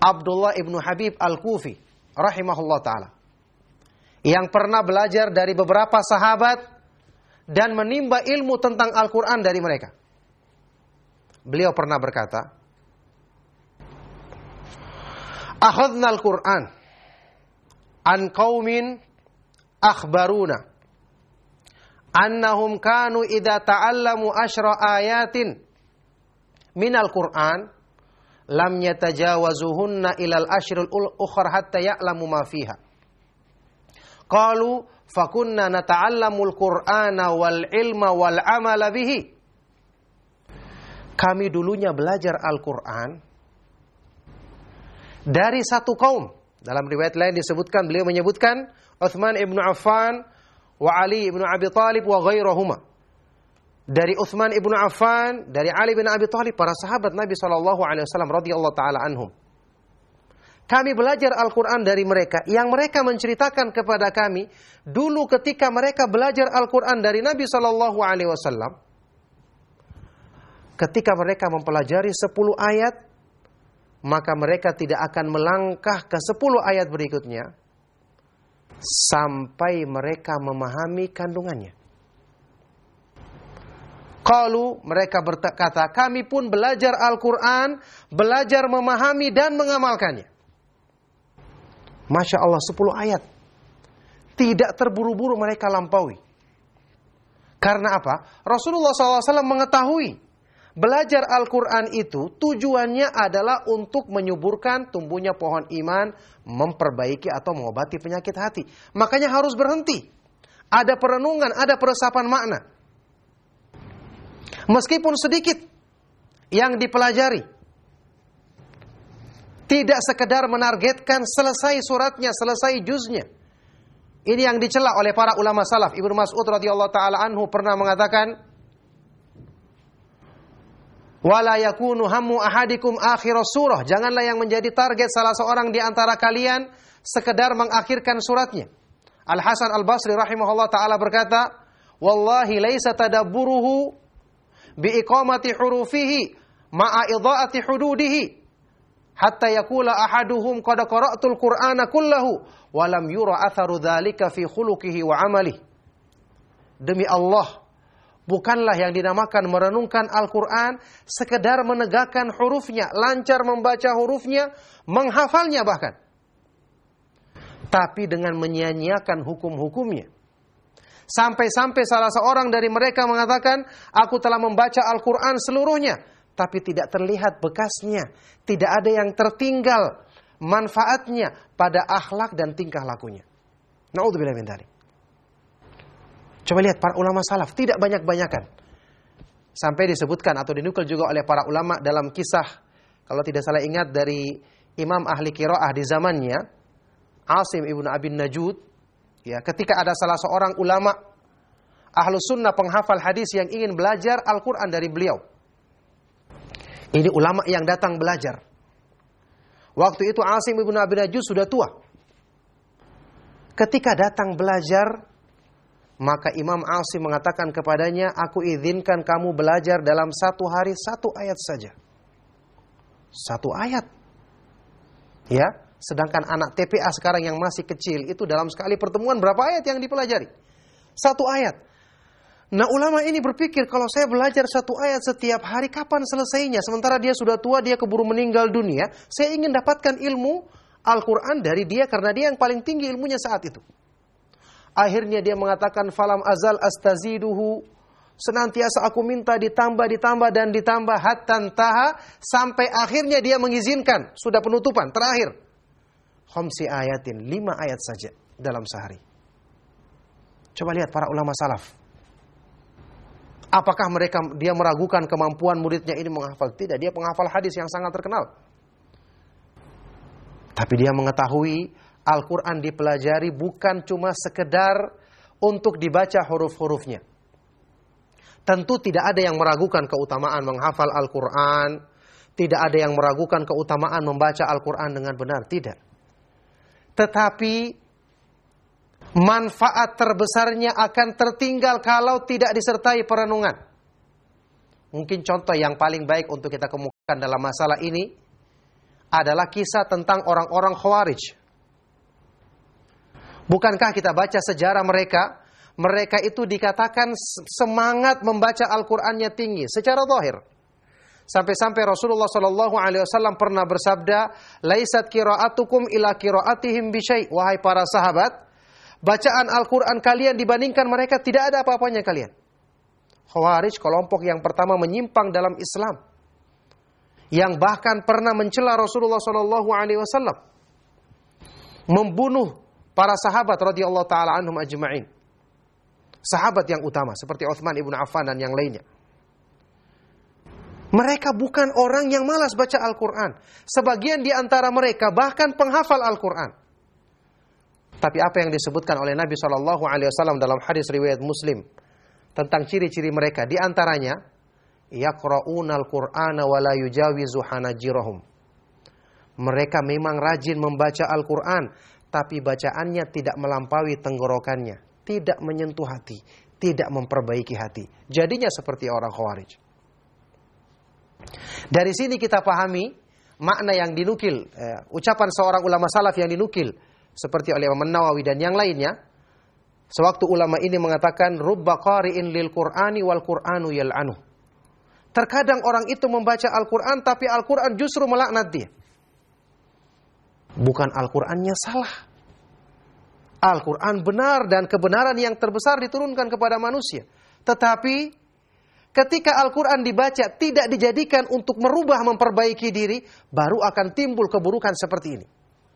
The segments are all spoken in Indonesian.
Abdullah ibnu Habib al-Kufi rahimahullah ta'ala, yang pernah belajar dari beberapa sahabat dan menimba ilmu tentang Al-Quran dari mereka. Beliau pernah berkata, akhadna al-Quran an qaumin akhbaruna annahum kanu idza ta'allamu asyra ayatin minal Qur'an lam yatajawazuhunna ilal ashril ukhra hatta ya'lamu ma fiha. Qalu fakunna nata'allamul Qur'ana wal ilma wal amala bihi. Kami dulunya belajar Al-Qur'an dari satu kaum. Dalam riwayat lain disebutkan, beliau menyebutkan Utsman ibnu Affan wa Ali ibnu Abi Thalib wa ghairahuma. Dari Utsman ibnu Affan, dari Ali bin Abi Thalib, para sahabat Nabi SAW radhiyallahu ta'ala anhum. Kami belajar Al-Quran dari mereka, yang mereka menceritakan kepada kami, dulu ketika mereka belajar Al-Quran dari Nabi SAW, ketika mereka mempelajari 10 ayat, maka mereka tidak akan melangkah ke 10 ayat berikutnya, sampai mereka memahami kandungannya. Qalu, mereka berkata, kami pun belajar Al-Quran, belajar memahami dan mengamalkannya. Masya Allah, 10 ayat. Tidak terburu-buru mereka lampaui. Karena apa? Rasulullah SAW mengetahui, belajar Al-Quran itu tujuannya adalah untuk menyuburkan tumbuhnya pohon iman, memperbaiki atau mengobati penyakit hati. Makanya harus berhenti. Ada perenungan, ada peresapan makna. Meskipun sedikit yang dipelajari. Tidak sekedar menargetkan selesai suratnya, selesai juznya. Ini yang dicela oleh para ulama salaf. Ibnu Mas'ud radhiyallahu taala anhu pernah mengatakan, "Wala yakunu hammu ahadikum akhir surah." Janganlah yang menjadi target salah seorang di antara kalian sekedar mengakhirkan suratnya. Al-Hasan Al-Basri rahimahullah taala berkata, "Wallahi laisa tadabburuhu biiqamati hurufihi ma'a idha'ati hududihi hatta yakula ahaduhum qad qara'tul Qur'ana kullahu wa lam yura atharu dzalika fi khuluqihi wa amalihi." Demi Allah, bukanlah yang dinamakan merenungkan Al-Qur'an sekedar menegakkan hurufnya, lancar membaca hurufnya, menghafalnya bahkan, tapi dengan menyia-nyiakan hukum-hukumnya. Sampai-sampai salah seorang dari mereka mengatakan, aku telah membaca Al-Quran seluruhnya, tapi tidak terlihat bekasnya. Tidak ada yang tertinggal manfaatnya pada akhlak dan tingkah lakunya. Na'udzubillah min dzalik. Coba lihat para ulama salaf, tidak banyak-banyakan. Sampai disebutkan atau dinukil juga oleh para ulama dalam kisah, kalau tidak salah ingat, dari imam ahli qiraah di zamannya, Asim ibnu Abi Najud. Ya, ketika ada salah seorang ulama Ahlus Sunnah penghafal hadis yang ingin belajar Al-Quran dari beliau. Ini ulama yang datang belajar. Waktu itu Asim ibnu Abi Najud sudah tua. Ketika datang belajar, maka Imam Asim mengatakan kepadanya, aku izinkan kamu belajar dalam 1 hari 1 ayat saja. 1 ayat. Ya. Sedangkan anak TPA sekarang yang masih kecil, itu dalam sekali pertemuan berapa ayat yang dipelajari? 1 ayat. Nah, ulama ini berpikir, kalau saya belajar 1 ayat setiap hari, kapan selesainya? Sementara dia sudah tua, dia keburu meninggal dunia. Saya ingin dapatkan ilmu Al-Quran dari dia, karena dia yang paling tinggi ilmunya saat itu. Akhirnya dia mengatakan, falam azal astaziduhu. Senantiasa aku minta ditambah dan ditambah, hatta taha, sampai akhirnya dia mengizinkan. Sudah penutupan, terakhir. 5 ayatin, 5 ayat saja dalam sehari. Coba lihat para ulama salaf. Apakah dia meragukan kemampuan muridnya ini menghafal? Tidak, dia penghafal hadis yang sangat terkenal. Tapi dia mengetahui Al-Quran dipelajari bukan cuma sekedar untuk dibaca huruf-hurufnya. Tentu tidak ada yang meragukan keutamaan menghafal Al-Quran. Tidak ada yang meragukan keutamaan membaca Al-Quran dengan benar. Tidak. Tetapi manfaat terbesarnya akan tertinggal kalau tidak disertai perenungan. Mungkin contoh yang paling baik untuk kita kemukakan dalam masalah ini adalah kisah tentang orang-orang Khawarij. Bukankah kita baca sejarah mereka? Mereka itu dikatakan semangat membaca Al-Qur'annya tinggi secara zahir. Sampai-sampai Rasulullah SAW pernah bersabda, "Laisat qira'atukum ila qira'atihim bisyai'." Wahai para sahabat, bacaan Al-Qur'an kalian dibandingkan mereka tidak ada apa-apanya kalian. Khawarij kelompok yang pertama menyimpang dalam Islam, yang bahkan pernah mencela Rasulullah SAW, membunuh para sahabat radhiyallahu taala anhum ajma'in. Sahabat yang utama seperti Utsman ibn Affan dan yang lainnya. Mereka bukan orang yang malas baca Al-Quran. Sebagian di antara mereka bahkan penghafal Al-Quran. Tapi apa yang disebutkan oleh Nabi SAW dalam hadis riwayat Muslim tentang ciri-ciri mereka, di antaranya yaqra'unal Qur'ana wa la yujawizu hanajirahum. Mereka memang rajin membaca Al-Quran, tapi bacaannya tidak melampaui tenggorokannya, tidak menyentuh hati, tidak memperbaiki hati. Jadinya seperti orang Khawarij. Dari sini kita pahami makna yang dinukil, ucapan seorang ulama salaf yang dinukil seperti oleh Imam Nawawi dan yang lainnya. Sewaktu ulama ini mengatakan rubba qari'in lil Qur'ani wal Qur'anu yal'anu. Terkadang orang itu membaca Al-Qur'an tapi Al-Qur'an justru melaknat dia. Bukan Al-Qur'annya salah. Al-Qur'an benar dan kebenaran yang terbesar diturunkan kepada manusia. Tetapi ketika Al-Quran dibaca tidak dijadikan untuk merubah memperbaiki diri, baru akan timbul keburukan seperti ini.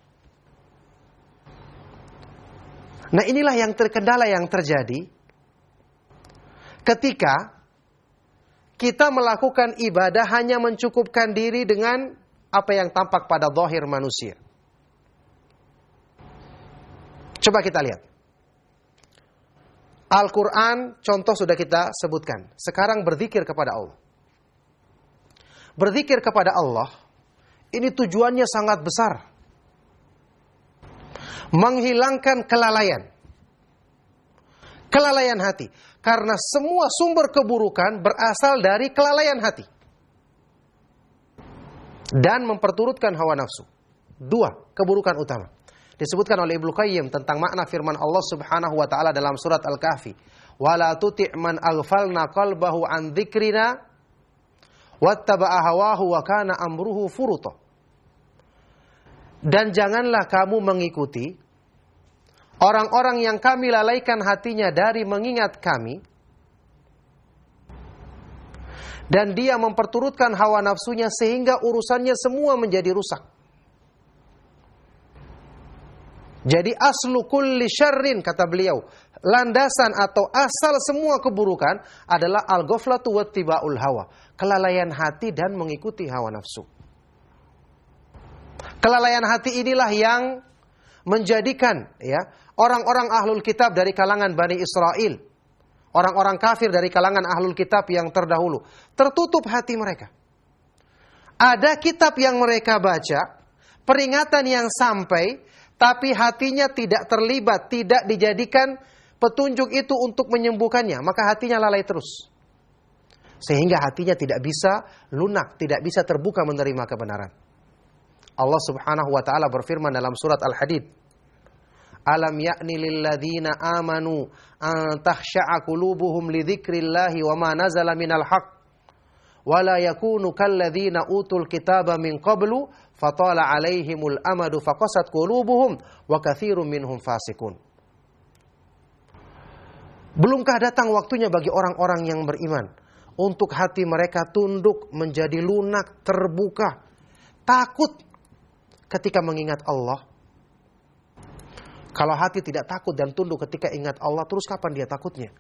Nah, inilah yang terkendala yang terjadi ketika kita melakukan ibadah hanya mencukupkan diri dengan apa yang tampak pada zahir manusia. Coba kita lihat. Al-Quran, contoh sudah kita sebutkan. Sekarang berzikir kepada Allah. Berzikir kepada Allah, ini tujuannya sangat besar. Menghilangkan kelalaian. Kelalaian hati. Karena semua sumber keburukan berasal dari kelalaian hati. Dan memperturutkan hawa nafsu. Dua keburukan utama. Disebutkan oleh Ibnu Qayyim tentang makna firman Allah Subhanahu wa taala dalam surat Al-Kahfi, "Wala tuti' man aghfalna qalbahu an dzikrina wattaba'a hawahu wa kana amruhu furuta." Dan janganlah kamu mengikuti orang-orang yang kami lalaikan hatinya dari mengingat kami, dan dia memperturutkan hawa nafsunya sehingga urusannya semua menjadi rusak. Jadi aslu kulli syarrin, kata beliau, landasan atau asal semua keburukan adalah al-ghaflatu wattiba'ul hawa, kelalaian hati dan mengikuti hawa nafsu. Kelalaian hati inilah yang menjadikan orang-orang ahlul kitab dari kalangan Bani Israel, orang-orang kafir dari kalangan ahlul kitab yang terdahulu, tertutup hati mereka. Ada kitab yang mereka baca, peringatan yang sampai, tapi hatinya tidak terlibat, tidak dijadikan petunjuk itu untuk menyembuhkannya. Maka hatinya lalai terus. Sehingga hatinya tidak bisa lunak, tidak bisa terbuka menerima kebenaran. Allah Subhanahu wa ta'ala berfirman dalam surat Al-Hadid, "Alam ya'ni lilladzina amanu an takhsha'a qulubuhum li dzikrillahi wa ma nazala minal haqq wa la yakunu kalladzina utul kitaba min qablu fatala alaihimul amadu faqasat qulubuhum wa katsirun minhum fasikun." Belumkah datang waktunya bagi orang-orang yang beriman untuk hati mereka tunduk menjadi lunak, terbuka, takut ketika mengingat Allah? Kalau hati tidak takut dan tunduk ketika ingat Allah, terus kapan dia takutnya?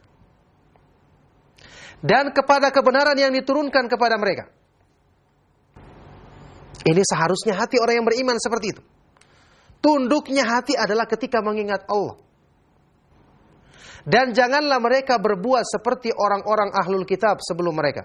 Dan kepada kebenaran yang diturunkan kepada mereka. Ini seharusnya hati orang yang beriman seperti itu. Tunduknya hati adalah ketika mengingat Allah. Dan janganlah mereka berbuat seperti orang-orang ahlul kitab sebelum mereka,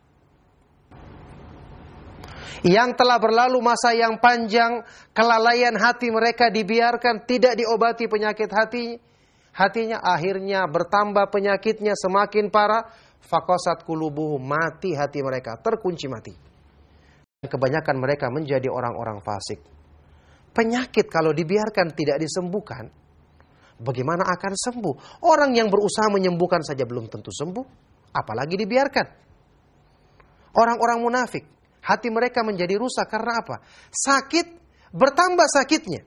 yang telah berlalu masa yang panjang, kelalaian hati mereka dibiarkan, tidak diobati penyakit hatinya, akhirnya bertambah penyakitnya semakin parah. Faqasat qulubuhum, mati hati mereka, terkunci mati. kebanyakan mereka menjadi orang-orang fasik. Penyakit kalau dibiarkan tidak disembuhkan, bagaimana akan sembuh? Orang yang berusaha menyembuhkan saja belum tentu sembuh, apalagi dibiarkan. Orang-orang munafik, hati mereka menjadi rusak karena apa? Sakit, bertambah sakitnya.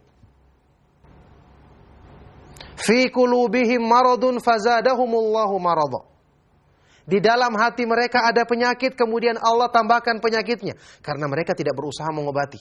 Fi qulubihim maradun fazadahumullahu marada. Di dalam hati mereka ada penyakit, kemudian Allah tambahkan penyakitnya. Karena mereka tidak berusaha mengobati.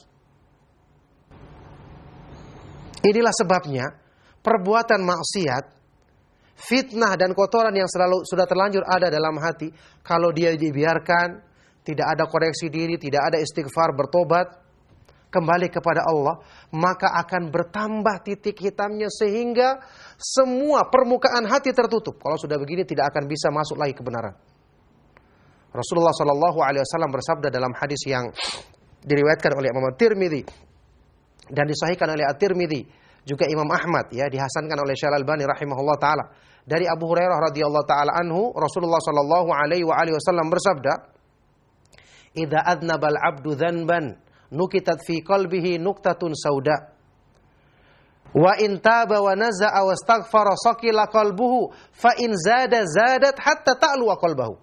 Inilah sebabnya, perbuatan maksiat, fitnah dan kotoran yang sudah terlanjur ada dalam hati, kalau dia dibiarkan, tidak ada koreksi diri, tidak ada istighfar, bertobat, kembali kepada Allah, maka akan bertambah titik hitamnya sehingga semua permukaan hati tertutup. Kalau sudah begini tidak akan bisa masuk lagi kebenaran. Rasulullah SAW bersabda dalam hadis yang diriwayatkan oleh Imam Tirmidzi dan disahihkan oleh At-Tirmidzi, juga Imam Ahmad, ya, dihasankan oleh Syekh Al-Albani rahimahullah taala. Dari Abu Hurairah radhiyallahu taala anhu, Rasulullah SAW bersabda, "Idza adnabal 'abdu dzanban nukitat fi qalbihi nuktatun sauda. Wa in taba wa naza'a wastaghfara saqila qalbuhu fa in zada zadat hatta ta'lu qalbahu."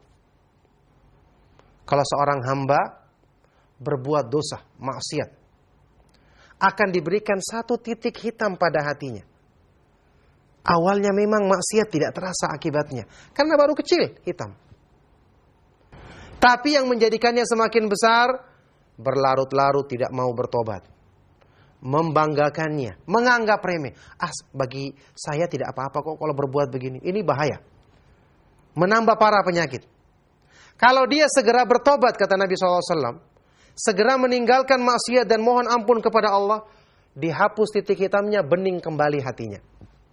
Kalau seorang hamba berbuat dosa, maksiat, akan diberikan satu titik hitam pada hatinya. Awalnya memang maksiat tidak terasa akibatnya, karena baru kecil hitam. Tapi yang menjadikannya semakin besar, berlarut-larut tidak mau bertobat. Membanggakannya, menganggap remeh. Bagi saya tidak apa-apa kok kalau berbuat begini. Ini bahaya. Menambah parah penyakit. Kalau dia segera bertobat, kata Nabi SAW, segera meninggalkan maksiat dan mohon ampun kepada Allah, dihapus titik hitamnya, bening kembali hatinya.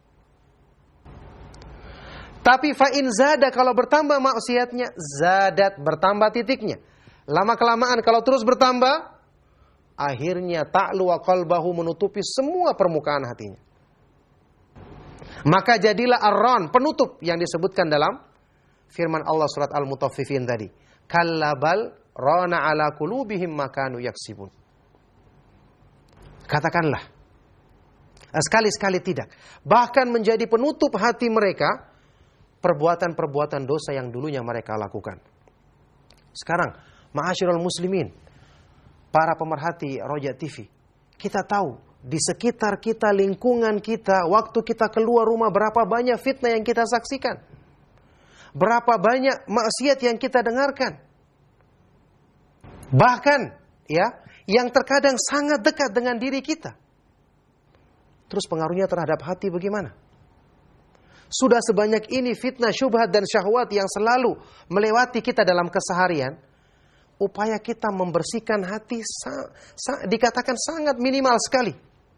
Tapi fa'in zada, kalau bertambah maksiatnya, zadat, bertambah titiknya. Lama-kelamaan kalau terus bertambah, akhirnya ta'lu wa qalbahu, menutupi semua permukaan hatinya. Maka jadilah ar-ran, penutup yang disebutkan dalam firman Allah surat Al-Mutaffifin tadi. Kallabal rana ala qulubihim ma kanu yaksibun. Katakanlah, sekali-sekali tidak. Bahkan menjadi penutup hati mereka perbuatan-perbuatan dosa yang dulunya mereka lakukan. Sekarang, ma'asyiral muslimin, para pemerhati Roja TV, kita tahu di sekitar kita, lingkungan kita, waktu kita keluar rumah, berapa banyak fitnah yang kita saksikan. Berapa banyak maksiat yang kita dengarkan. Bahkan, ya, yang terkadang sangat dekat dengan diri kita. Terus pengaruhnya terhadap hati bagaimana? Sudah sebanyak ini fitnah, syubhat dan syahwat yang selalu melewati kita dalam keseharian. Upaya kita membersihkan hati dikatakan sangat minimal sekali.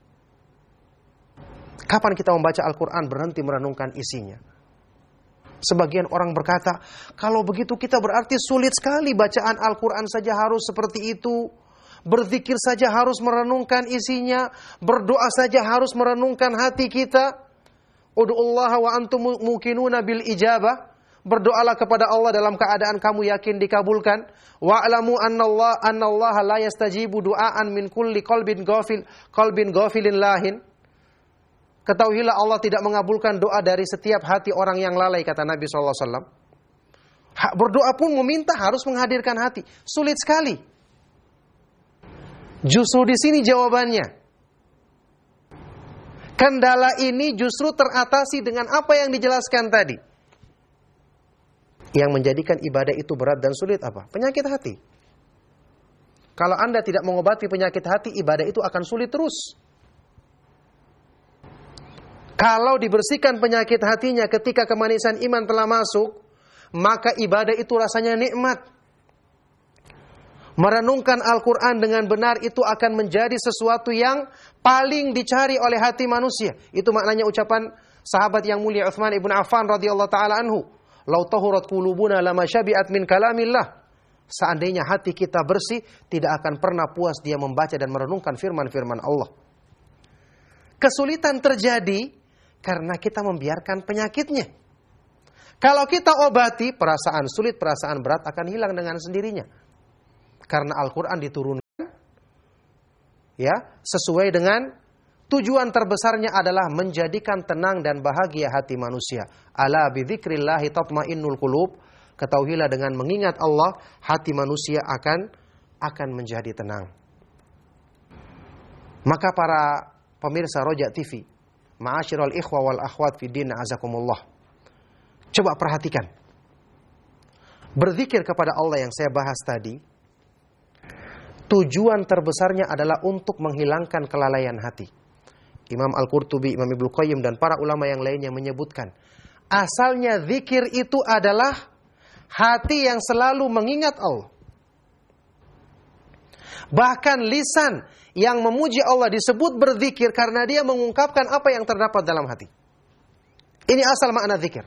Kapan kita membaca Al-Quran berhenti merenungkan isinya? Sebagian orang berkata, kalau begitu kita berarti sulit sekali, bacaan Al-Quran saja harus seperti itu. Berzikir saja harus merenungkan isinya. Berdoa saja harus merenungkan hati kita. Udu'ullaha wa antum muqinuna bil ijabah. Berdoalah kepada Allah dalam keadaan kamu yakin dikabulkan. Wa'lamu annallaha la yastajibu du'aan min kulli qalbin ghafilin lahin. Ketahuilah Allah tidak mengabulkan doa dari setiap hati orang yang lalai, kata Nabi SAW. Berdoa pun meminta harus menghadirkan hati. Sulit sekali. Justru di sini jawabannya. Kendala ini justru teratasi dengan apa yang dijelaskan tadi. Yang menjadikan ibadah itu berat dan sulit apa? Penyakit hati. Kalau Anda tidak mengobati penyakit hati, ibadah itu akan sulit terus. Kalau dibersihkan penyakit hatinya ketika kemanisan iman telah masuk, maka ibadah itu rasanya nikmat. Merenungkan Al-Quran dengan benar itu akan menjadi sesuatu yang paling dicari oleh hati manusia. Itu maknanya ucapan sahabat yang mulia Utsman ibn Affan radhiyallahu taala anhu, "Lau tahurat qulubuna lama syabi'at min kalamillah." Seandainya hati kita bersih, tidak akan pernah puas dia membaca dan merenungkan firman-firman Allah. Kesulitan terjadi karena kita membiarkan penyakitnya. Kalau kita obati, perasaan sulit, perasaan berat akan hilang dengan sendirinya. Karena Al-Quran diturunkan ya, sesuai dengan tujuan terbesarnya adalah menjadikan tenang dan bahagia hati manusia. Ala bidzikrillahi tatmainnul qulub. Ketahuilah dengan mengingat Allah, hati manusia akan menjadi tenang. Maka para pemirsa Roja TV, ma'asyiral ikhwa wal akhwat fi din azakumullah, coba perhatikan. Berzikir kepada Allah yang saya bahas tadi, tujuan terbesarnya adalah untuk menghilangkan kelalaian hati. Imam Al-Qurtubi, Imam Ibnu Qayyim dan para ulama yang lainnya menyebutkan, asalnya zikir itu adalah hati yang selalu mengingat Allah. Bahkan lisan yang memuji Allah disebut berzikir karena dia mengungkapkan apa yang terdapat dalam hati. Ini asal makna zikir.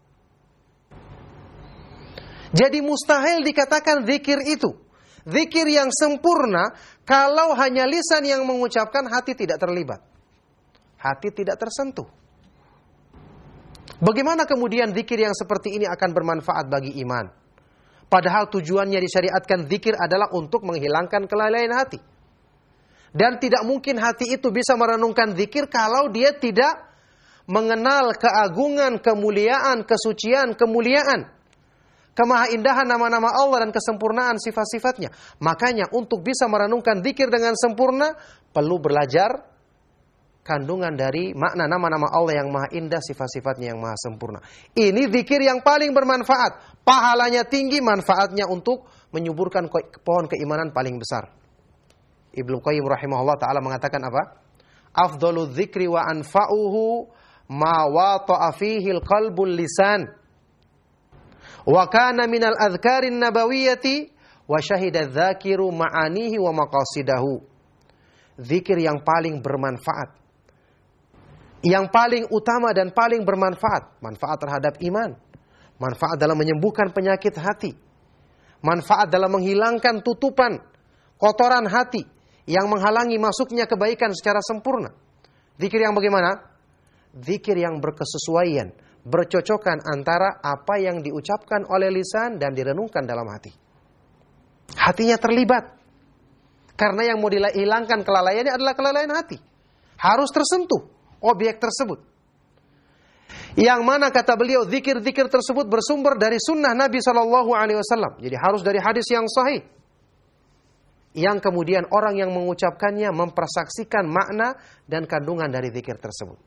Jadi mustahil dikatakan zikir itu zikir yang sempurna kalau hanya lisan yang mengucapkan, hati tidak terlibat. Hati tidak tersentuh. Bagaimana kemudian zikir yang seperti ini akan bermanfaat bagi iman? Padahal tujuannya disyariatkan zikir adalah untuk menghilangkan kelalaian hati. Dan tidak mungkin hati itu bisa merenungkan zikir kalau dia tidak mengenal keagungan, kemuliaan, kesucian, kemuliaan, kemahaindahan nama-nama Allah dan kesempurnaan sifat-sifatnya. Makanya untuk bisa merenungkan zikir dengan sempurna, perlu belajar kandungan dari makna nama-nama Allah yang maha indah, sifat-sifatnya yang maha sempurna. Ini zikir yang paling bermanfaat. Pahalanya tinggi, manfaatnya untuk menyuburkan pohon keimanan paling besar. Ibnu Qayyim rahimahullah ta'ala mengatakan apa? Afdhalu dzikri wa anfa'uhu ma wata'a fihi al-qalbul lisan. Wa kana minal adhkarin nabawiyyati wa syahida dzakiru ma'anihi wa maqasidahu. Zikir yang paling bermanfaat, yang paling utama dan paling bermanfaat, manfaat terhadap iman, manfaat dalam menyembuhkan penyakit hati, manfaat dalam menghilangkan tutupan kotoran hati yang menghalangi masuknya kebaikan secara sempurna. Zikir yang bagaimana? Zikir yang berkesesuaian, bercocokan antara apa yang diucapkan oleh lisan dan direnungkan dalam hati. Hatinya terlibat. Karena yang mau dihilangkan kelalaiannya adalah kelalaian hati. Harus tersentuh objek tersebut. Yang mana kata beliau, zikir-zikir tersebut bersumber dari sunnah Nabi SAW. Jadi harus dari hadis yang sahih. Yang kemudian orang yang mengucapkannya mempersaksikan makna dan kandungan dari zikir tersebut.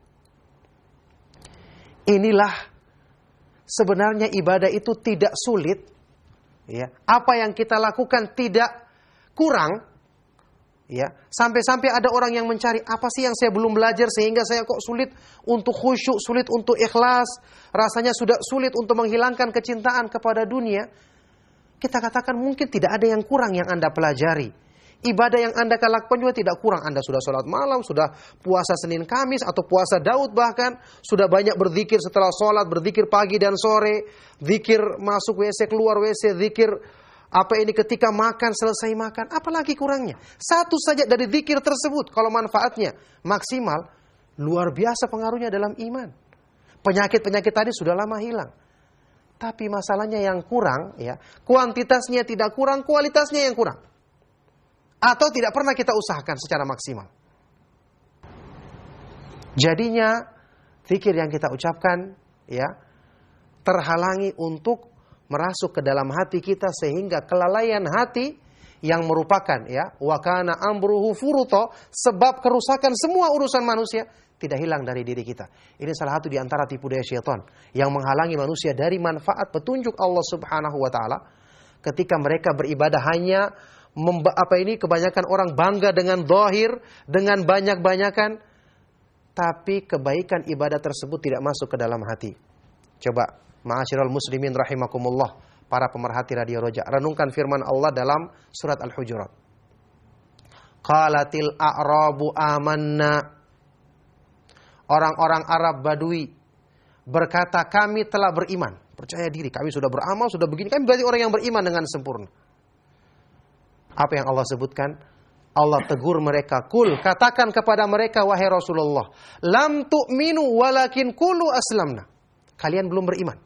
Inilah sebenarnya ibadah itu tidak sulit. Ya, apa yang kita lakukan tidak kurang, ya, sampai-sampai ada orang yang mencari apa sih yang saya belum belajar sehingga saya kok sulit untuk khusyuk, sulit untuk ikhlas, rasanya sudah sulit untuk menghilangkan kecintaan kepada dunia. Kita katakan mungkin tidak ada yang kurang yang Anda pelajari. Ibadah yang Anda lakukan juga tidak kurang. Anda sudah sholat malam, sudah puasa Senin Kamis atau puasa Daud bahkan, sudah banyak berzikir setelah sholat, berzikir pagi dan sore, zikir masuk WC, keluar WC, zikir apa ini ketika makan, selesai makan, apalagi kurangnya. Satu saja dari zikir tersebut, kalau manfaatnya maksimal, luar biasa pengaruhnya dalam iman. Penyakit-penyakit tadi sudah lama hilang. Tapi masalahnya yang kurang, ya, kuantitasnya tidak kurang, kualitasnya yang kurang. Atau tidak pernah kita usahakan secara maksimal. Jadinya, zikir yang kita ucapkan, ya, terhalangi untuk merasuk ke dalam hati kita sehingga kelalaian hati yang merupakan, ya, wa kana amruhu furuta, sebab kerusakan semua urusan manusia tidak hilang dari diri kita. Ini salah satu di antara tipu daya syaitan yang menghalangi manusia dari manfaat petunjuk Allah Subhanahu wa taala ketika mereka beribadah hanya kebanyakan orang bangga dengan zahir, dengan banyak-banyakan, tapi kebaikan ibadah tersebut tidak masuk ke dalam hati. Coba ma'asyiral muslimin rahimakumullah, para pemerhati Radio Roja, renungkan firman Allah dalam surat Al-Hujurat. Qalatil a'rabu amanna. Orang-orang Arab Badui berkata, kami telah beriman. Percaya diri, kami sudah beramal, sudah begini. Kami berarti orang yang beriman dengan sempurna. Apa yang Allah sebutkan? Allah tegur mereka. Kul, katakan kepada mereka, wahai Rasulullah, lam tu'minu walakin kulu aslamna. Kalian belum beriman.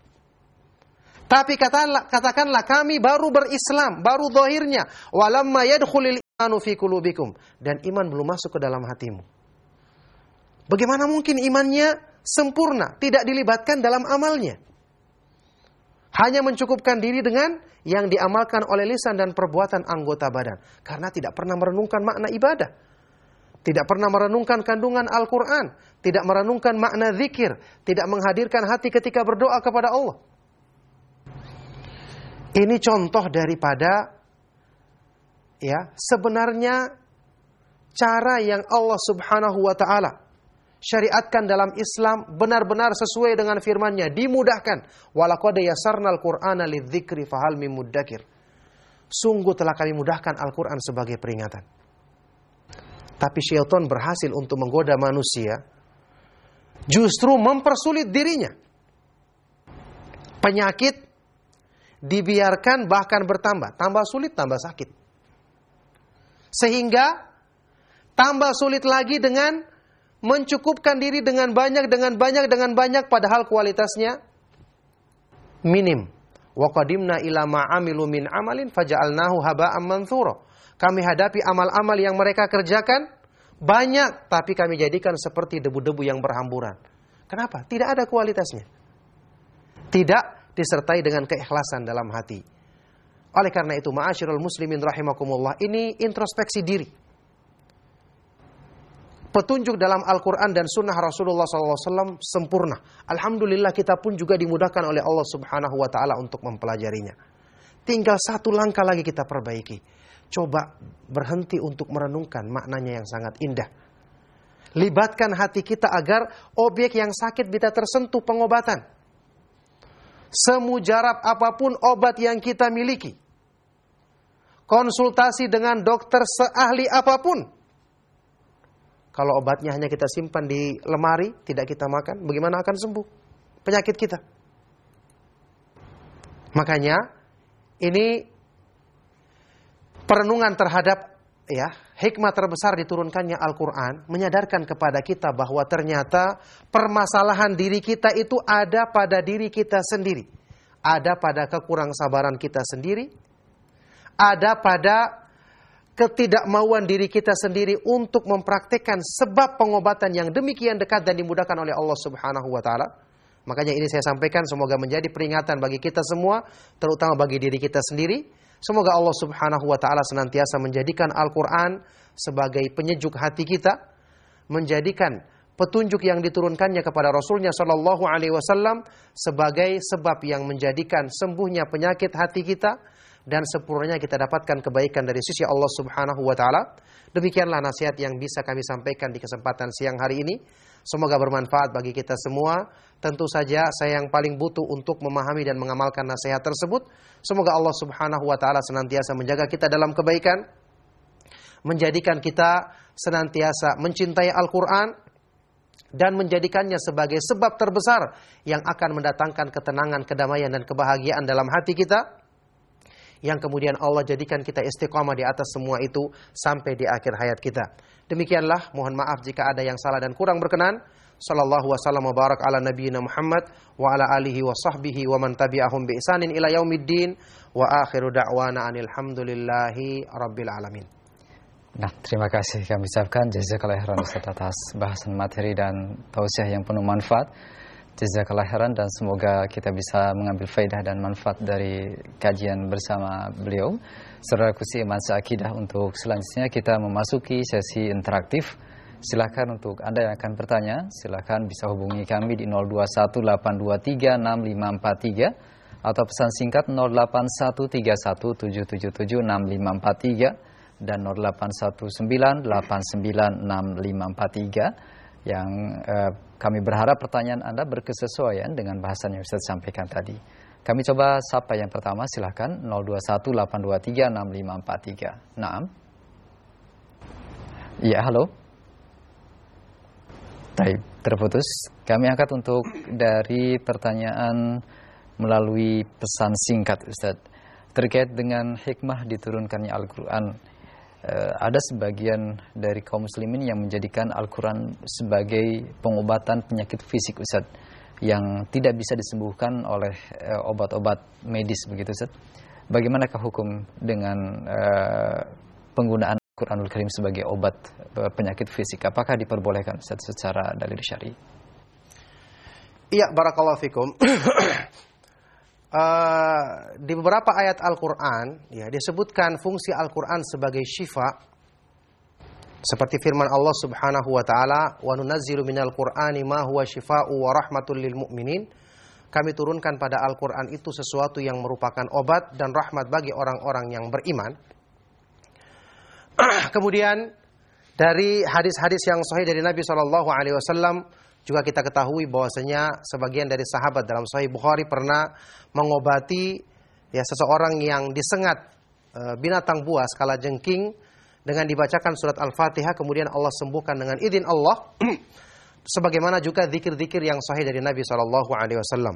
Tapi katakanlah kami baru berislam, baru zahirnya. Walamma yadkhulil fi qulubikum, dan iman belum masuk ke dalam hatimu. Bagaimana mungkin imannya sempurna, tidak dilibatkan dalam amalnya? Hanya mencukupkan diri dengan yang diamalkan oleh lisan dan perbuatan anggota badan. Karena tidak pernah merenungkan makna ibadah. Tidak pernah merenungkan kandungan Al-Quran. Tidak merenungkan makna zikir. Tidak menghadirkan hati ketika berdoa kepada Allah. Ini contoh daripada sebenarnya cara yang Allah Subhanahu wa ta'ala syariatkan dalam Islam benar-benar sesuai dengan firman-Nya, dimudahkan. Walaqad yassarnal Qur'ana lidzikri fahal mim muddakir. Sungguh telah kami mudahkan Al-Qur'an sebagai peringatan. Tapi syaitan berhasil untuk menggoda manusia, justru mempersulit dirinya. Penyakit dibiarkan bahkan bertambah, tambah sulit, tambah sakit. Sehingga tambah sulit lagi dengan mencukupkan diri dengan banyak, padahal kualitasnya minim. Wa qadimna ila ma amilu min amalin faja'alnahu haba'an manthura. Kami hadapi amal-amal yang mereka kerjakan banyak, tapi kami jadikan seperti debu-debu yang berhamburan. Kenapa? Tidak ada kualitasnya. Tidak disertai dengan keikhlasan dalam hati. Oleh karena itu, ma'asyiral muslimin rahimakumullah, ini introspeksi diri. Petunjuk dalam Al-Quran dan Sunnah Rasulullah SAW sempurna. Alhamdulillah kita pun juga dimudahkan oleh Allah Subhanahu wa ta'ala untuk mempelajarinya. Tinggal satu langkah lagi kita perbaiki. Coba berhenti untuk merenungkan maknanya yang sangat indah. Libatkan hati kita agar objek yang sakit bisa tersentuh pengobatan. Semujarab apapun obat yang kita miliki, konsultasi dengan dokter seahli apapun, kalau obatnya hanya kita simpan di lemari, tidak kita makan, bagaimana akan sembuh penyakit kita? Makanya ini perenungan terhadap hikmah terbesar diturunkannya Al-Quran menyadarkan kepada kita bahwa ternyata permasalahan diri kita itu ada pada diri kita sendiri. Ada pada kekurangsabaran kita sendiri. Ada pada ketidakmauan diri kita sendiri untuk mempraktikkan sebab pengobatan yang demikian dekat dan dimudahkan oleh Allah Subhanahu wa ta'ala. Makanya ini saya sampaikan semoga menjadi peringatan bagi kita semua, terutama bagi diri kita sendiri. Semoga Allah Subhanahu wa ta'ala senantiasa menjadikan Al-Quran sebagai penyejuk hati kita, menjadikan petunjuk yang diturunkannya kepada Rasulnya Shallallahu Alaihi Wasallam sebagai sebab yang menjadikan sembuhnya penyakit hati kita dan sempurnanya kita dapatkan kebaikan dari sisi Allah Subhanahu wa ta'ala. Demikianlah nasihat yang bisa kami sampaikan di kesempatan siang hari ini. Semoga bermanfaat bagi kita semua. Tentu saja saya yang paling butuh untuk memahami dan mengamalkan nasihat tersebut. Semoga Allah Subhanahu wa ta'ala senantiasa menjaga kita dalam kebaikan, menjadikan kita senantiasa mencintai Al-Quran, dan menjadikannya sebagai sebab terbesar yang akan mendatangkan ketenangan, kedamaian, dan kebahagiaan dalam hati kita, yang kemudian Allah jadikan kita istiqamah di atas semua itu sampai di akhir hayat kita. Demikianlah, mohon maaf jika ada yang salah dan kurang berkenan. Sallallahu wasallam wa barak ala nabiyyina Muhammad wa ala alihi wa sahbihi wa man tabi'ahum bi ihsanin ila yaumiddin wa akhiru da'wana anil hamdulillahi rabbil alamin. Nah, terima kasih kami ucapkan jazakallahu khairan Ustaz atas bahasan materi dan tausiah yang penuh manfaat. Jazakallahu khairan, dan semoga kita bisa mengambil faedah dan manfaat dari kajian bersama beliau. Saudaraku seiman seakidah, untuk selanjutnya kita memasuki sesi interaktif. Silakan untuk Anda yang akan bertanya, silakan bisa hubungi kami di 0218236543 atau pesan singkat 081317776543 dan 0819896543. Yang kami berharap pertanyaan Anda berkesesuaian dengan bahasan yang Ustaz sampaikan tadi. Kami coba sapa yang pertama, silakan 0218236543. Naam. Ya, halo. Baik, terputus. Kami angkat untuk dari pertanyaan melalui pesan singkat, Ustaz. Terkait dengan hikmah diturunkannya Al-Quran. Ada sebagian dari kaum muslimin yang menjadikan Al-Quran sebagai pengobatan penyakit fisik, Ustaz, yang tidak bisa disembuhkan oleh obat-obat medis, begitu, Ustaz. Bagaimanakah hukum dengan penggunaan Quranul Karim sebagai obat penyakit fisik, apakah diperbolehkan Ustaz secara dalil syar'i? Iya, barakallahu fikum. Di beberapa ayat Al-Quran ya, disebutkan fungsi Al-Quran sebagai syifa, seperti firman Allah Subhanahu wa taala, "Wa nunazzilu minal Qur'ani ma huwa syifaa'u wa rahmatul lil mu'minin." Kami turunkan pada Al-Quran itu sesuatu yang merupakan obat dan rahmat bagi orang-orang yang beriman. Kemudian dari hadis-hadis yang sahih dari Nabi SAW juga kita ketahui bahwasanya sebagian dari sahabat dalam Sahih Bukhari pernah mengobati ya seseorang yang disengat binatang buas kalajengking dengan dibacakan surat Al-Fatihah, kemudian Allah sembuhkan dengan izin Allah. Sebagaimana juga zikir-zikir yang sahih dari Nabi SAW.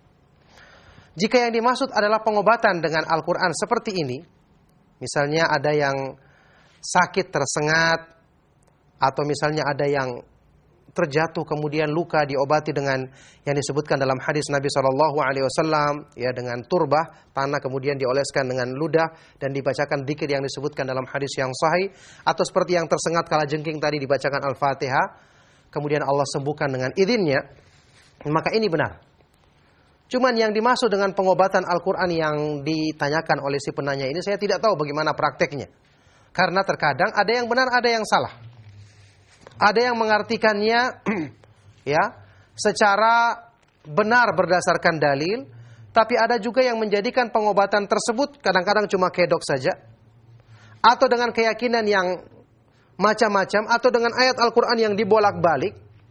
Jika yang dimaksud adalah pengobatan dengan Al-Quran seperti ini, misalnya ada yang sakit tersengat, atau misalnya ada yang terjatuh kemudian luka diobati dengan yang disebutkan dalam hadis Nabi SAW, ya, dengan turbah tanah kemudian dioleskan dengan ludah dan dibacakan dzikir yang disebutkan dalam hadis yang sahih, atau seperti yang tersengat kalajengking tadi dibacakan Al-Fatihah kemudian Allah sembuhkan dengan izinnya, maka ini benar. Cuman yang dimaksud dengan pengobatan Al-Quran yang ditanyakan oleh si penanya ini, saya tidak tahu bagaimana prakteknya. Karena terkadang ada yang benar, ada yang salah. Ada yang mengartikannya ya secara benar berdasarkan dalil, tapi ada juga yang menjadikan pengobatan tersebut kadang-kadang cuma kedok saja, atau dengan keyakinan yang macam-macam, atau dengan ayat Al-Quran yang dibolak-balik,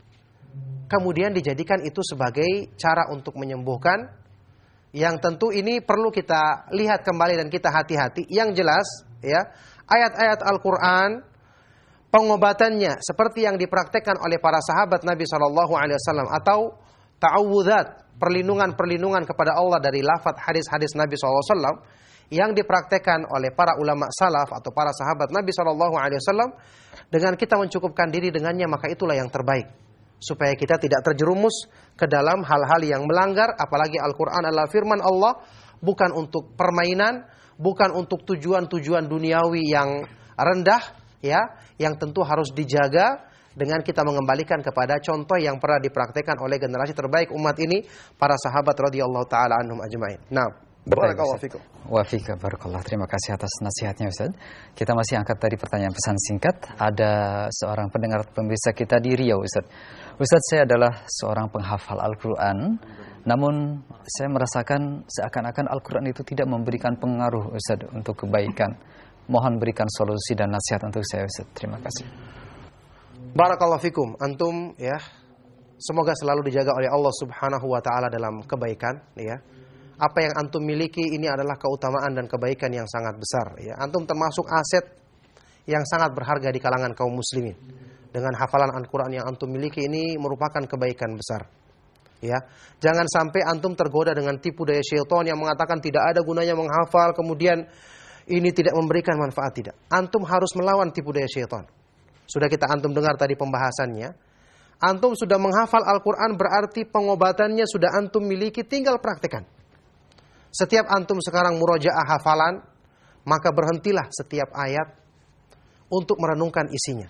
kemudian dijadikan itu sebagai cara untuk menyembuhkan. Yang tentu ini perlu kita lihat kembali dan kita hati-hati. Yang jelas ya, ayat-ayat Al-Quran pengobatannya seperti yang dipraktekkan oleh para sahabat Nabi SAW, atau ta'awudzat, perlindungan-perlindungan kepada Allah dari lafaz hadis-hadis Nabi SAW yang dipraktekkan oleh para ulama salaf atau para sahabat Nabi SAW, dengan kita mencukupkan diri dengannya, maka itulah yang terbaik, supaya kita tidak terjerumus ke dalam hal-hal yang melanggar. Apalagi Al-Quran adalah firman Allah, bukan untuk permainan, bukan untuk tujuan-tujuan duniawi yang rendah, ya, yang tentu harus dijaga dengan kita mengembalikan kepada contoh yang pernah dipraktekkan oleh generasi terbaik umat ini, para sahabat radhiyallahu taala anhum ajmain. Nah, barakallahu fikum. Wa fika barakallah. Terima kasih atas nasihatnya Ustaz. Kita masih angkat tadi pertanyaan pesan singkat. Ada seorang pendengar pemirsa kita di Riau, Ustaz. Ustaz, saya adalah seorang penghafal Al-Quran, namun saya merasakan seakan-akan Al-Quran itu tidak memberikan pengaruh Ustaz untuk kebaikan. Mohon berikan solusi dan nasihat untuk saya Ustaz. Terima kasih. Barakallahu fikum. Antum ya, semoga selalu dijaga oleh Allah Subhanahu wa taala dalam kebaikan ya. Apa yang antum miliki ini adalah keutamaan dan kebaikan yang sangat besar ya. Antum termasuk aset yang sangat berharga di kalangan kaum muslimin. Dengan hafalan Al-Quran yang antum miliki ini merupakan kebaikan besar. Ya, jangan sampai antum tergoda dengan tipu daya syaitan yang mengatakan tidak ada gunanya menghafal, kemudian ini tidak memberikan manfaat. Tidak. Antum harus melawan tipu daya syaitan. Sudah kita antum dengar tadi pembahasannya. Antum sudah menghafal Al-Quran, berarti pengobatannya sudah antum miliki, tinggal praktekan. Setiap antum sekarang murojaah hafalan, maka berhentilah setiap ayat untuk merenungkan isinya.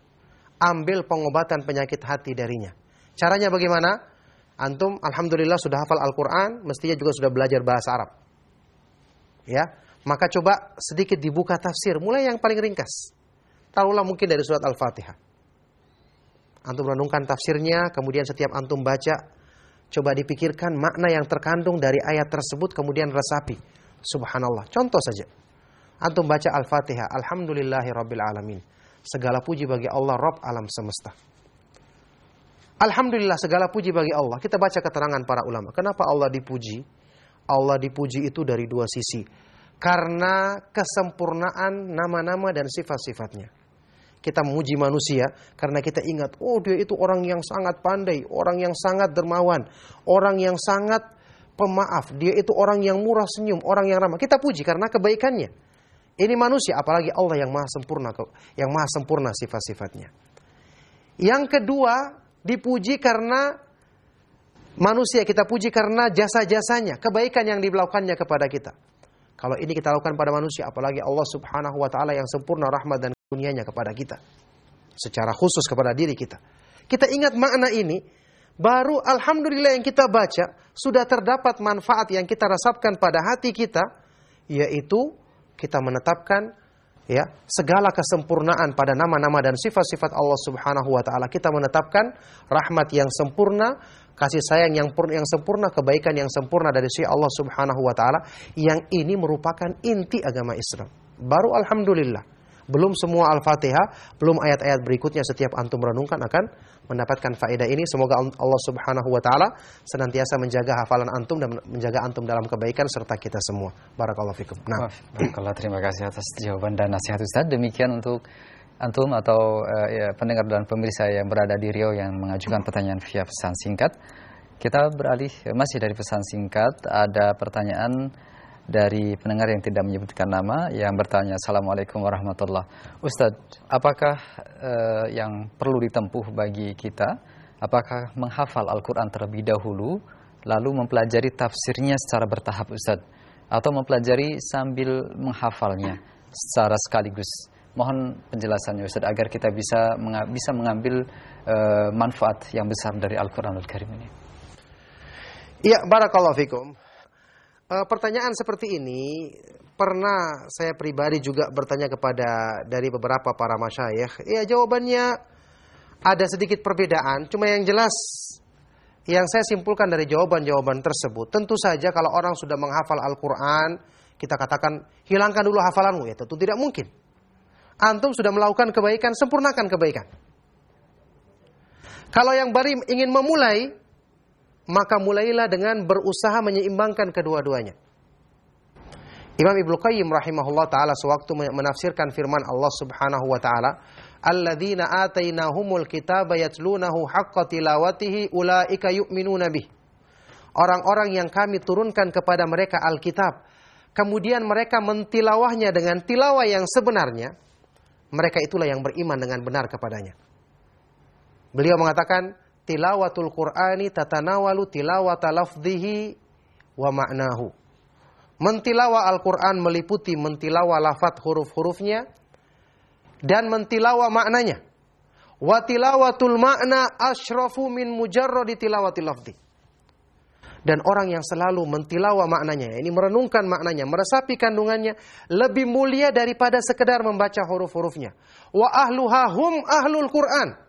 Ambil pengobatan penyakit hati darinya. Caranya bagaimana? Antum alhamdulillah sudah hafal Al-Quran, mestinya juga sudah belajar bahasa Arab. Ya, maka coba sedikit dibuka tafsir, mulai yang paling ringkas. Taruhlah mungkin dari surat Al-Fatihah. Antum renungkan tafsirnya, kemudian setiap antum baca, coba dipikirkan makna yang terkandung dari ayat tersebut, kemudian resapi. Subhanallah. Contoh saja. Antum baca Al-Fatihah, Alhamdulillahirabbil alamin. Segala puji bagi Allah, Rabb alam semesta. Alhamdulillah, segala puji bagi Allah. Kita baca keterangan para ulama. Kenapa Allah dipuji? Allah dipuji itu dari dua sisi. Karena kesempurnaan nama-nama dan sifat-sifatnya. Kita memuji manusia karena kita ingat, oh dia itu orang yang sangat pandai, orang yang sangat dermawan, orang yang sangat pemaaf, dia itu orang yang murah senyum, orang yang ramah. Kita puji karena kebaikannya. Ini manusia, apalagi Allah yang maha sempurna sifat-sifatnya. Yang kedua, dipuji karena manusia, kita puji karena jasa-jasanya, kebaikan yang dilakukannya kepada kita. Kalau ini kita lakukan pada manusia, apalagi Allah Subhanahu wa taala yang sempurna rahmat dan karunia-Nya kepada kita. Secara khusus kepada diri kita. Kita ingat makna ini, baru alhamdulillah yang kita baca sudah terdapat manfaat yang kita rasakan pada hati kita, yaitu kita menetapkan ya segala kesempurnaan pada nama-nama dan sifat-sifat Allah Subhanahu wa taala. Kita menetapkan rahmat yang sempurna, kasih sayang yang sempurna, kebaikan yang sempurna dari sisi Allah Subhanahu wa taala, yang ini merupakan inti agama Islam. Baru alhamdulillah. Belum semua Al-Fatihah, belum ayat-ayat berikutnya setiap antum renungkan akan mendapatkan faedah ini. Semoga Allah Subhanahu wa taala senantiasa menjaga hafalan antum dan menjaga antum dalam kebaikan serta kita semua. Barakallahu fikum. Nah, barakallah, terima kasih atas jawaban dan nasihat Ustaz. Demikian untuk antum atau pendengar dan pemirsa yang berada di Riau yang mengajukan pertanyaan via pesan singkat. Kita beralih masih dari pesan singkat, ada pertanyaan dari pendengar yang tidak menyebutkan nama yang bertanya, Assalamualaikum warahmatullahi wabarakatuh. Ustadz, apakah yang perlu ditempuh bagi kita, apakah menghafal Al-Quran terlebih dahulu lalu mempelajari tafsirnya secara bertahap Ustadz, atau mempelajari sambil menghafalnya secara sekaligus? Mohon penjelasannya Ustadz agar kita bisa mengambil manfaat yang besar dari Al-Quranul Karim ini. Iya, barakallahu fikum. Pertanyaan seperti ini pernah saya pribadi juga bertanya kepada dari beberapa para masyayikh. Ya, jawabannya ada sedikit perbedaan. Cuma yang jelas yang saya simpulkan dari jawaban-jawaban tersebut, tentu saja kalau orang sudah menghafal Al-Quran, kita katakan hilangkan dulu hafalanmu, ya tentu tidak mungkin. Antum sudah melakukan kebaikan, sempurnakan kebaikan. Kalau yang baru ingin memulai, maka mulailah dengan berusaha menyeimbangkan kedua-duanya. Imam Ibnu Qayyim rahimahullah ta'ala sewaktu menafsirkan firman Allah Subhanahu wa ta'ala, alladzina atainahumul kitaba yatlunahu haqqa tilawatihi ulaika yu'minuna bih. Orang-orang yang kami turunkan kepada mereka Alkitab, kemudian mereka mentilawahnya dengan tilawah yang sebenarnya, mereka itulah yang beriman dengan benar kepadanya. Beliau mengatakan, tilawatul Qur'ani tatanawalu tilawata lafdhihi wa ma'nahu. Mentilawah Al-Quran meliputi mentilawah lafaz huruf-hurufnya dan mentilawah maknanya. Wa tilawatul ma'na asyrafu min mujarradi tilawatil lafdhi. Dan orang yang selalu mentilawah maknanya, ini merenungkan maknanya, meresapi kandungannya, lebih mulia daripada sekedar membaca huruf-hurufnya. Wa ahluha hum ahlul Qur'an.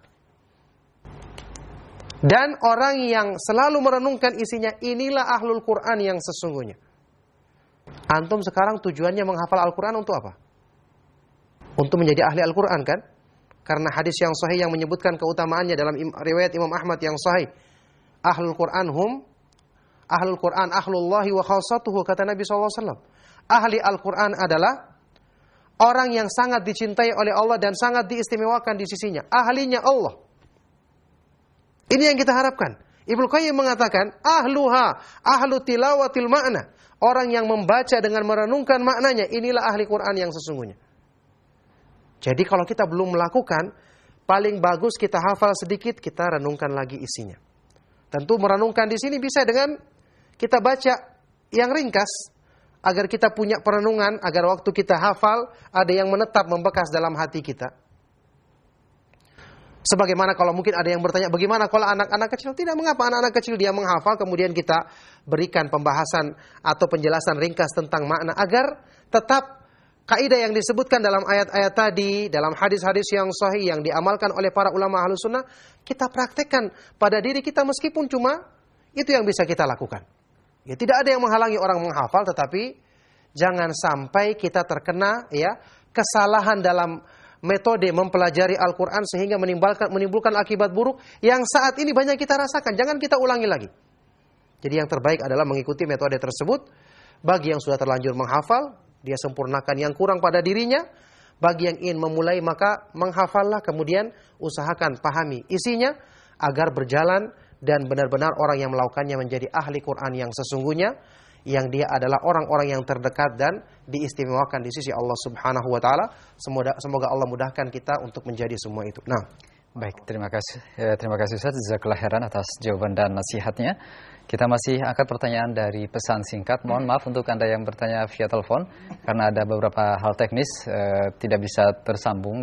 Dan orang yang selalu merenungkan isinya, inilah ahlul Quran yang sesungguhnya. Antum sekarang tujuannya menghafal Al-Quran untuk apa? Untuk menjadi ahli Al-Quran kan? Karena hadis yang sahih yang menyebutkan keutamaannya dalam riwayat Imam Ahmad yang sahih. Ahlul Quran hum ahlul Quran ahlullahi wa khasatuhu, kata Nabi SAW. Ahli Al-Quran adalah orang yang sangat dicintai oleh Allah dan sangat diistimewakan di sisinya. Ahlinya Allah. Ini yang kita harapkan. Ibnu Qayyim mengatakan, ahluha, ahlu tilawatil ma'na. Orang yang membaca dengan merenungkan maknanya, inilah ahli Quran yang sesungguhnya. Jadi kalau kita belum melakukan, paling bagus kita hafal sedikit, kita renungkan lagi isinya. Tentu merenungkan di sini bisa dengan kita baca yang ringkas, agar kita punya perenungan, agar waktu kita hafal, ada yang menetap membekas dalam hati kita. Sebagaimana kalau mungkin ada yang bertanya, bagaimana kalau anak-anak kecil? Tidak mengapa, anak-anak kecil dia menghafal, kemudian kita berikan pembahasan atau penjelasan ringkas tentang makna, agar tetap kaidah yang disebutkan dalam ayat-ayat tadi, dalam hadis-hadis yang sahih, yang diamalkan oleh para ulama Ahlus Sunnah, kita praktekkan pada diri kita meskipun cuma itu yang bisa kita lakukan. Ya, tidak ada yang menghalangi orang menghafal, tetapi jangan sampai kita terkena kesalahan dalam metode mempelajari Al-Quran sehingga menimbulkan akibat buruk yang saat ini banyak kita rasakan. Jangan kita ulangi lagi. Jadi yang terbaik adalah mengikuti metode tersebut. Bagi yang sudah terlanjur menghafal, dia sempurnakan yang kurang pada dirinya. Bagi yang ingin memulai, maka menghafallah, kemudian usahakan pahami isinya agar berjalan dan benar-benar orang yang melakukannya menjadi ahli Quran yang sesungguhnya, yang dia adalah orang-orang yang terdekat dan diistimewakan di sisi Allah Subhanahu wa taala. Semoga Allah mudahkan kita untuk menjadi semua itu. Nah, Baik, terima kasih Ustaz. Jazakallah khairan atas jawaban dan nasihatnya. Kita masih angkat pertanyaan dari pesan singkat. Mohon maaf untuk Anda yang bertanya via telepon karena ada beberapa hal teknis tidak bisa tersambung